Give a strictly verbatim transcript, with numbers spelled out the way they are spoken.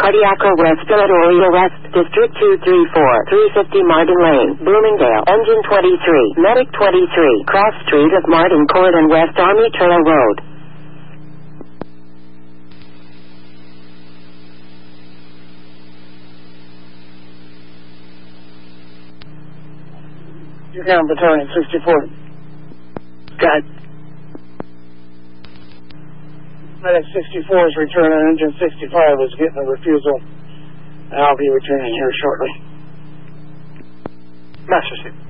Cardiaco West, Philadelphia West, District two three four, three fifty Martin Lane, Bloomingdale, Engine twenty-three, Medic twenty-three, Cross Street of Martin Court and West Army Trail Road. You're down Battalion sixty-four. Got Medic sixty-four is returning. Engine sixty-five is getting a refusal. And I'll be returning here shortly. Master Chief.